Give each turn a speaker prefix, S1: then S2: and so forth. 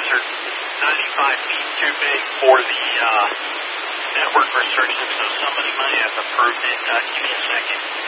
S1: hazard, 95 feet too big for the network restriction, so somebody might have approved it. Give me a second.